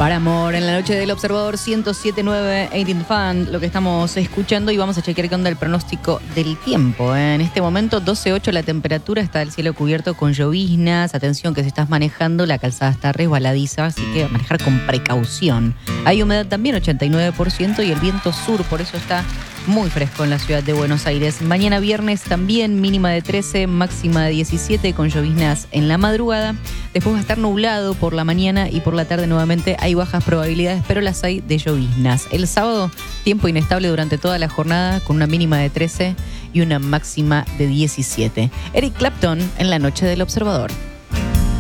Paramore en la noche del Observador 107.9 18 Fan, lo que estamos escuchando, y vamos a chequear qué onda el pronóstico del tiempo. En este momento 12.8 la temperatura, está el cielo cubierto con lloviznas. Atención que si estás manejando la calzada está resbaladiza, así que manejar con precaución. Hay humedad también 89% y el viento sur, por eso está muy fresco en la ciudad de Buenos Aires. Mañana viernes también mínima de 13, máxima de 17 con lloviznas en la madrugada. Después va a estar nublado por la mañana y por la tarde nuevamente hay bajas probabilidades, pero las hay de lloviznas. El sábado, tiempo inestable durante toda la jornada con una mínima de 13 y una máxima de 17. Eric Clapton en la noche del Observador.